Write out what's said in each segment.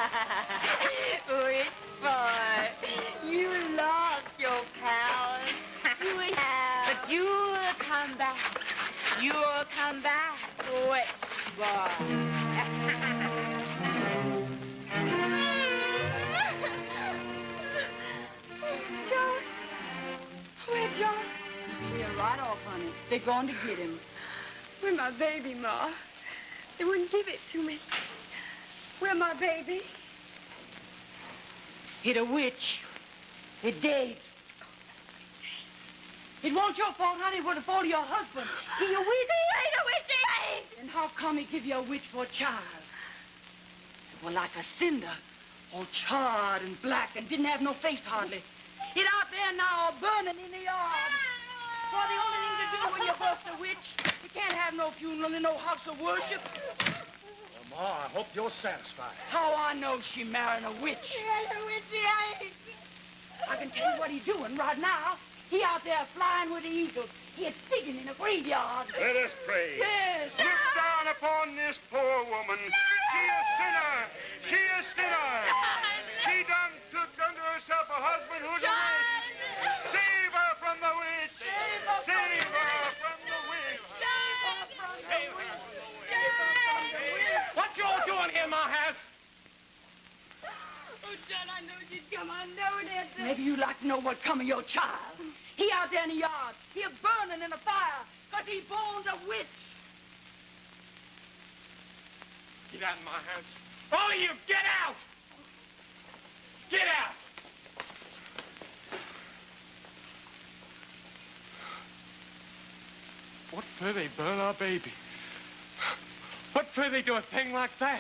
Rich boy, you lost your powers. You have. But you'll come back. You'll come back, rich boy. John. Where, John? We're right off, honey. They're going to get him. Where my baby, Ma? They wouldn't give it to me. Where my baby? It a witch. It dead. It wasn't your fault, honey. It was the fault of your husband. He a witch. He ain't a witch. He ain't. And how come he give you a witch for a child? It was like a cinder, all charred and black and didn't have no face hardly. It out there now burning in the yard. For the only thing to do when you bust a witch, you can't have no funeral and no house of worship. Well, Ma, I hope you're satisfied. How I know she marrying a witch? He ain't a witch. He ain't. I can tell you what he's doing right now. He out there flying with the eagles. He's digging in a graveyard. Let us pray. Yes. Look down upon this poor woman. She a sinner. She a sinner. She done took unto herself a husband who's a witch. Save her from the witch. Save her from the witch. Save her. What you all doing here, Ma House? Oh, John, I know you'd come. I know that. Maybe you'd like to know what come of your child. He out there in the yard. He a burning in a fire because he born a witch. Get out of my house. All of you, get out! Get out! What for they burn our baby? What for they do a thing like that?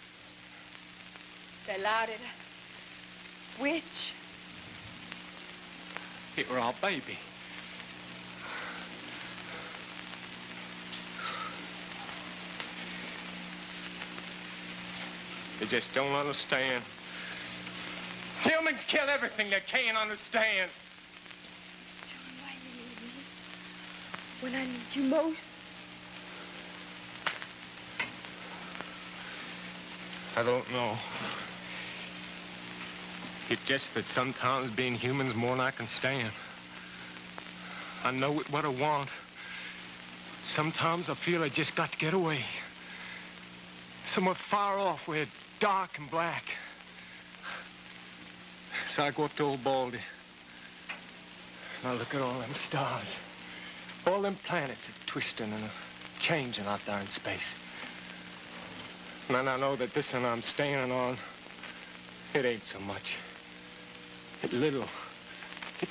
They allowed it. Witch. It were our baby. They just don't understand. Humans kill everything they can't understand. John, why you need me? When I need you most. I don't know. It's just that sometimes being human's more than I can stand. I know what I want. Sometimes I feel I just got to get away. Somewhere far off where it's dark and black. So I go up to old Baldy. And I look at all them stars. All them planets are twisting and changing out there in space. And then I know that this one I'm standing on, it ain't so much. It's little.